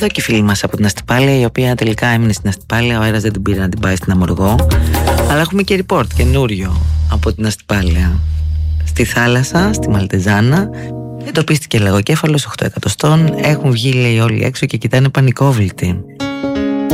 εδώ και η φίλη μας από την Αστυπάλαια, η οποία τελικά έμεινε στην Αστυπάλαια. Ο αέρας δεν την πήρε να την πάει στην Αμοργό. Αλλά έχουμε και report καινούριο από την Αστυπάλαια. Στη θάλασσα, στη Μαλτεζάνα, εντοπίστηκε λαγοκέφαλος 8 εκατοστών. Έχουν βγει, λέει, όλοι έξω και κοιτάνε πανικόβλητοι.